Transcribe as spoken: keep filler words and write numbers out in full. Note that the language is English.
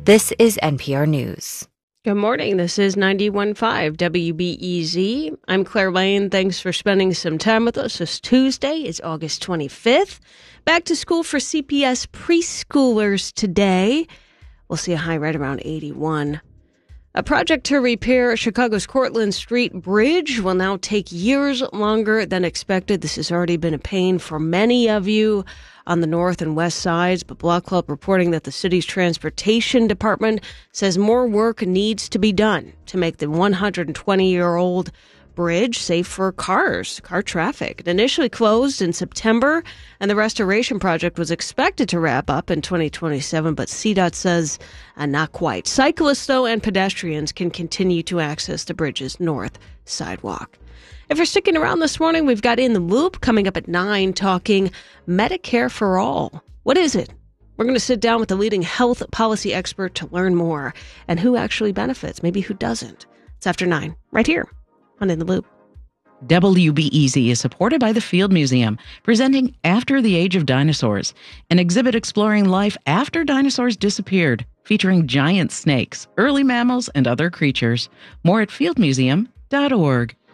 This is N P R News. Good morning. This is ninety-one point five W B E Z. I'm Claire Lane. Thanks for spending some time with us. This Tuesday is August twenty-fifth. Back to school for C P S preschoolers today. We'll see a high right around eighty-one. A project to repair Chicago's Cortlandt Street Bridge will now take years longer than expected. This has already been a pain for many of you on the north and west sides, but Block Club reporting that the city's transportation department says more work needs to be done to make the one hundred twenty-year-old bridge safe for cars, car traffic. It initially closed in September, and the restoration project was expected to wrap up in twenty twenty-seven, but C D O T says uh, not quite. Cyclists, though, and pedestrians can continue to access the bridge's north sidewalk. If you're sticking around this morning, we've got In the Loop coming up at nine, talking Medicare for All. What is it? We're going to sit down with the leading health policy expert to learn more and who actually benefits, maybe who doesn't. It's after nine, right here on In the Loop. W B E Z is supported by the Field Museum, presenting After the Age of Dinosaurs, an exhibit exploring life after dinosaurs disappeared, featuring giant snakes, early mammals, and other creatures. More at field museum dot org.